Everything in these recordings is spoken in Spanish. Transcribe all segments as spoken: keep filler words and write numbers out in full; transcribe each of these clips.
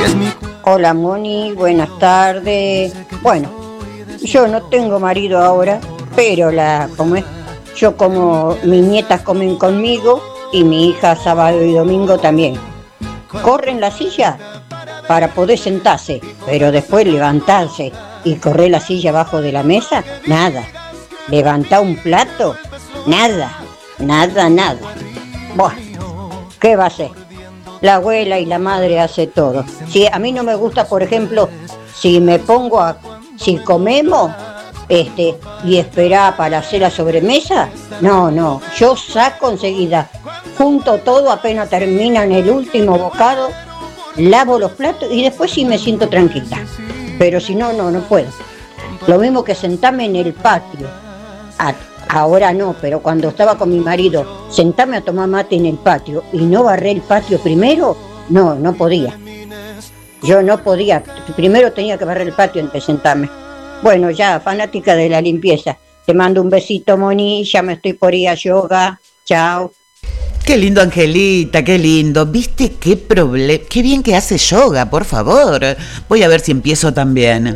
Hola Moni, buenas tardes. Bueno, yo no tengo marido ahora, pero la como es, yo como mis nietas comen conmigo y mi hija sábado y domingo también. Corren la silla para poder sentarse, pero después levantarse y correr la silla abajo de la mesa, nada. Levantar un plato, nada, nada, nada. Bueno, ¿qué va a hacer? La abuela y la madre hace todo. Si a mí no me gusta, por ejemplo, si me pongo a, si comemos, este, y esperar para hacer la sobremesa, no, no, yo saco enseguida, junto todo apenas terminan el último bocado, lavo los platos y después sí me siento tranquila. Pero si no, no, no puedo. Lo mismo que sentarme en el patio. A, Ahora no, pero cuando estaba con mi marido, sentarme a tomar mate en el patio y no barré el patio primero, no, no podía. Yo no podía, primero tenía que barrer el patio antes de sentarme. Bueno, ya, fanática de la limpieza. Te mando un besito, Moni, ya me estoy por ir a yoga. Chao. Qué lindo, Angelita, qué lindo. ¿Viste qué problema? Qué bien que hace yoga, por favor. Voy a ver si empiezo también.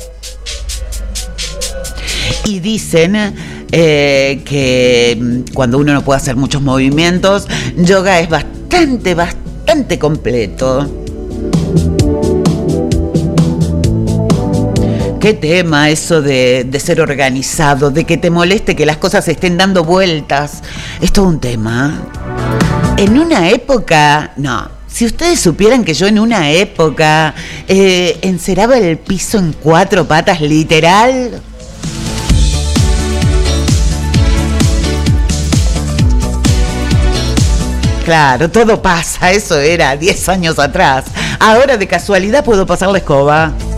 Y dicen eh, que cuando uno no puede hacer muchos movimientos, yoga es bastante, bastante completo. Qué tema eso de, de ser organizado, de que te moleste que las cosas estén dando vueltas. Es todo un tema. En una época, no. Si ustedes supieran que yo en una época eh, enceraba el piso en cuatro patas, literal. Claro, todo pasa, eso era diez años atrás. Ahora de casualidad puedo pasar la escoba.